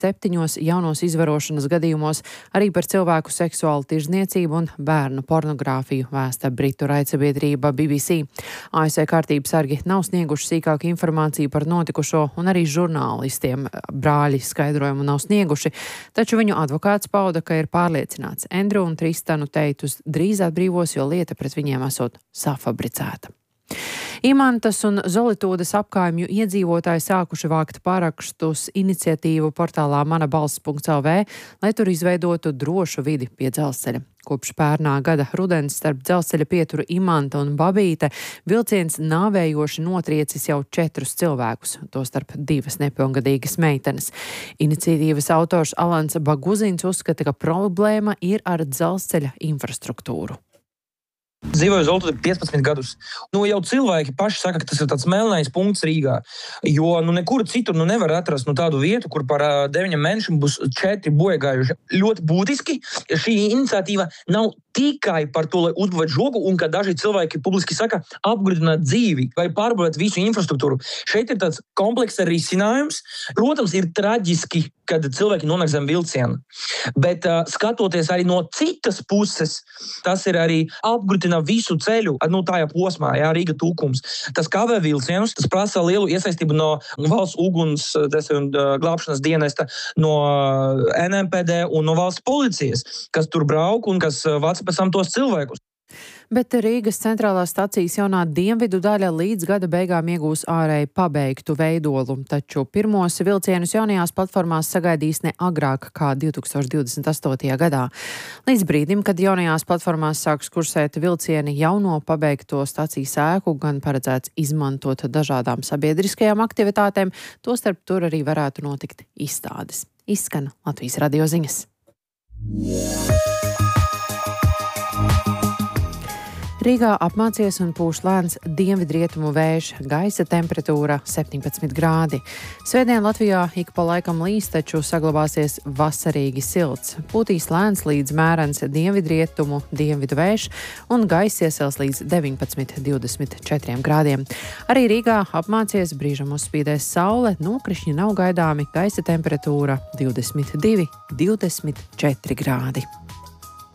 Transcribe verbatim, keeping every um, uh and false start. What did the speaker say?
septiņos jaunos izvarošanas gadījumos, arī par cilvēku seksuālu tirzniecību un bērnu pornogrāfiju, vēsta britu raidsabiedrība B B C. A S V kārtības sargi nav snieguši sīkāku informāciju par notikušo, un arī žurnālistiem brāļi skaidrojumu nav snieguši, taču viņu advokāts pauda, ka ir pārliecināts Andrew un Tristanu Teitus drīz atbrīvos, jo lieta pret viņiem esot safabricēta. Imantas un Zolitūdas apkaimju iedzīvotāji sākuši vākt parakstus iniciatīvu portālā mana balss punkts L V, lai tur izveidotu drošu vidi pie dzelzceļa. Kopš pērnā gada rudens starp dzelzceļa pieturu Imanta un Babīte vilciens nāvējoši notriecis jau četrus cilvēkus, tostarp divas nepilngadīgas meitenes. Iniciatīvas autors Alans Baguzins uzskata, ka problēma ir ar dzelzceļa infrastruktūru. Dzīvoju Zolitūdā piecpadsmit gadus. Nu, jau cilvēki paši saka, ka tas ir tāds melnais punkts Rīgā, jo nu, nekur citur nu, nevar atrast nu, tādu vietu, kur par uh, deviņiem mēnešiem būs četri bojagājuši. Ļoti būtiski, ja šī iniciatīva nav tikai par to, lai uzbūvētu žogu un, kā daži cilvēki publiski saka, apgrūtināt dzīvi vai pārbūvēt visu infrastruktūru. Šeit ir tāds komplekss risinājums. Protams, ir traģiski, kad cilvēki nonāk zem vilciena. Bet uh, skatoties arī no citas puses, tas ir arī apgrūtina visu ceļu, nu tajā posmā, jā, Rīga Tūkums. Tas kavē vilcienus, tas prasa lielu iesaistību no valsts uguns un glābšanas dienesta, no N M P D un no valsts policijas, kas tur brauk un kas vāc pēc tam tos cilvēkus. Bet Rīgas centrālās stacijas jaunā dienvidu daļa līdz gada beigām iegūs ārēji pabeigtu veidolu, taču pirmos vilcienus jaunajās platformās sagaidīs ne agrāk kā divtūkstoš divdesmit astotajā gadā. Līdz brīdim, kad jaunajās platformās sāks kursēt vilcieni jauno pabeigto stacijas ēku, gan paredzēts izmantot dažādām sabiedriskajām aktivitātēm, tostarp tur arī varētu notikt izstādes. Izskan Latvijas radio ziņas. Rīgā apmācies un pūš lēns dienvidrietumu vējš, gaisa temperatūra septiņpadsmit grādi. Svētdien Latvijā ik pa laikam līs, taču saglabāsies vasarīgi silts. Pūtīs lēns līdz mērens dienvidrietumu dienvidu vējš un gaisa iesils līdz deviņpadsmit līdz divdesmit četriem grādiem. Arī Rīgā apmācies, brīžam uzspīdēs saule, nokrišņi nav gaidāmi, gaisa temperatūra divdesmit divi līdz divdesmit četri grādi.